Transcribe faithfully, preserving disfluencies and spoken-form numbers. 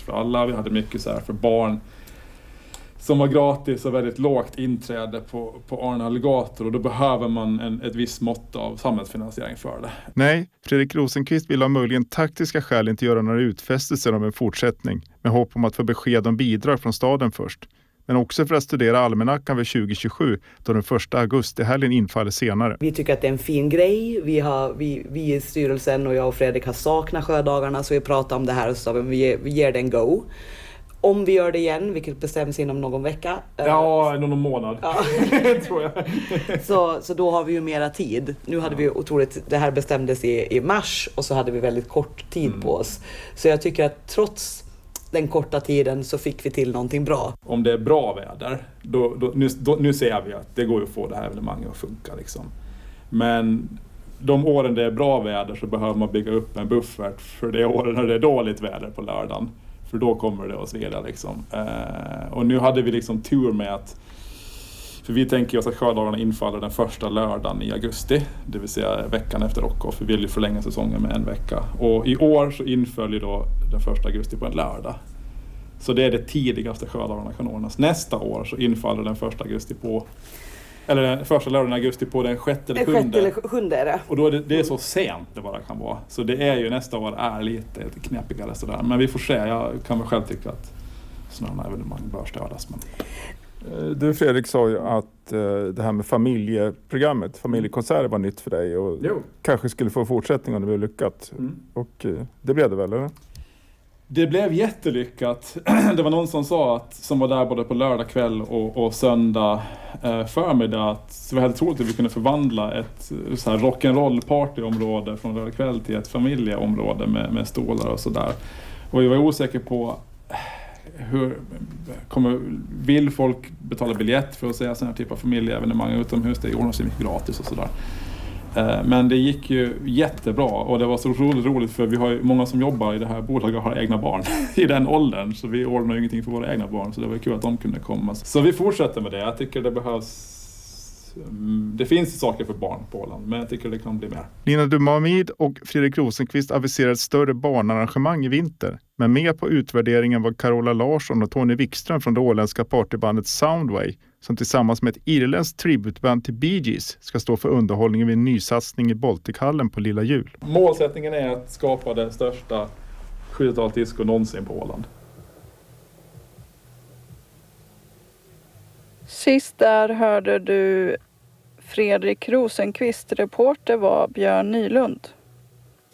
för alla. Vi hade mycket så här för barn som var gratis och väldigt lågt inträde på, på Arne Alligator, och då behöver man en, ett visst mått av samhällsfinansiering för det. Nej, Fredrik Rosenqvist vill ha möjligen taktiska skäl inte göra några utfästelser om en fortsättning med hopp om att få besked om bidrag från staden först. Men också för att studera almanackan vid tjugo tjugosju då den första augusti-helgen infaller senare. Vi tycker att det är en fin grej. Vi, har, vi, vi i styrelsen och jag och Fredrik har saknat sjödagarna, så vi pratar om det här och så vi, vi ger det en go. Om vi gör det igen, vilket bestäms inom någon vecka. Ja, någon månad. Ja. tror jag. så, så då har vi ju mera tid. Nu hade ja. vi otroligt, det här bestämdes i, i mars och så hade vi väldigt kort tid mm. på oss. Så jag tycker att trots den korta tiden så fick vi till någonting bra. Om det är bra väder, då, då, nu, då, nu ser vi att det går att få det här evenemanget att funka. Liksom. Men de åren det är bra väder så behöver man bygga upp en buffert för det åren när det är dåligt väder på lördagen. För då kommer det att sveda liksom. Eh, och nu hade vi liksom tur med att, för vi tänker oss att sjödagarna infaller den första lördagen i augusti, det vill säga veckan efter Rockoff. Vi vill ju förlänga säsongen med en vecka. Och i år så inföll då den första augusti på en lördag. Så det är det tidigaste sjödagarna kan ordnas. Nästa år så infaller den första augusti på, eller den första lördagen i augusti på den sjätte eller sjunde. Sjätte eller sjunde är det. Och då är det, det är så sent det bara kan vara. Så det är ju nästa år är lite, lite knäppigare sådär. Men vi får se, jag kan väl själv tycka att sådana evenemang bör stödas. Men... Du Fredrik sa ju att uh, det här med familjeprogrammet, familjekonserter var nytt för dig och jo. kanske skulle få fortsättning om det blev lyckat. Mm. Och uh, det blev det väl, eller? Det blev jättelyckat. Det var någon som sa att, som var där både på lördag kväll och, och söndag eh, förmiddag, att det var helt troligt att vi kunde förvandla ett så här rock'n'roll partyområde från lördag kväll till ett familjeområde med, med stolar och sådär. Och jag var osäker på hur kommer, vill folk betala biljett för att se sådana här typer av familjeevenemang utomhus? Det ordnas ju mycket gratis och sådär. Men det gick ju jättebra och det var så roligt, roligt för vi har ju många som jobbar i det här bolaget och har egna barn i den åldern, så vi ordnar ju ingenting för våra egna barn, så det var kul att de kunde komma. Så vi fortsätter med det. Jag tycker det behövs, det finns saker för barn på Åland, men jag tycker det kan bli mer. Lina Dumamid och Fredrik Rosenqvist aviserar ett större barnarrangemang i vinter. Men med på utvärderingen var Carola Larsson och Tony Wikström från det åländska partybandet Soundway, som tillsammans med ett irländskt tributband till Bee Gees ska stå för underhållningen vid en nysatsning i Baltichallen på Lilla Jul. Målsättningen är att skapa det största sjuttiotal disco någonsin på Åland. Sist där hörde du Fredrik Rosenqvist, reporter var Björn Nylund.